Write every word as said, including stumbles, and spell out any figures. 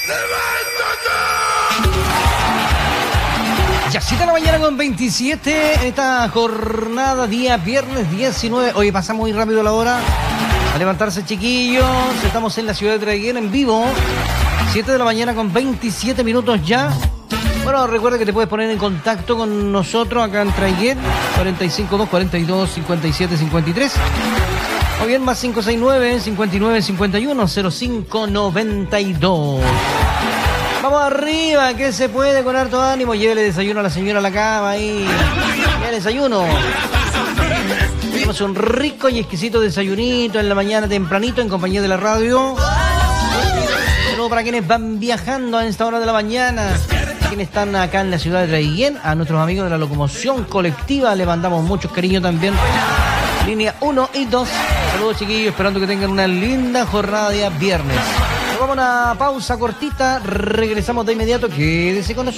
Ya siete de la mañana con veintisiete en esta jornada, día viernes diecinueve. Oye, pasa muy rápido la hora. A levantarse, chiquillos. Estamos en la ciudad de Traiguén en vivo. siete de la mañana con veintisiete minutos ya. Bueno, recuerda que te puedes poner en contacto con nosotros acá en Traiguén, cuatro cinco dos, cuatro dos, cinco siete cinco tres. O bien más cinco seis nueve, cinco nueve cinco uno, cero cinco nueve dos. Vamos arriba, que se puede con harto ánimo. Llévele desayuno a la señora a la cama ahí. Llévele desayuno. Tenemos un rico y exquisito desayunito en la mañana tempranito en compañía de la radio. Pero para quienes van viajando a esta hora de la mañana, quienes están acá en la ciudad de Traiguén, a nuestros amigos de la locomoción colectiva, le mandamos mucho cariño también. Línea uno y dos. Saludos, chiquillos, esperando que tengan una linda jornada de viernes. Nos vamos a una pausa cortita, regresamos de inmediato. Quédese con nosotros.